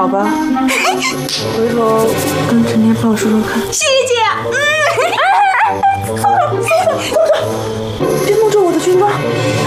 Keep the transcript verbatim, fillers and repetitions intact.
好吧？回头跟陈天豹说说看。 谢谢姐。嗯。 松手，松手，松手！别弄皱我的军装。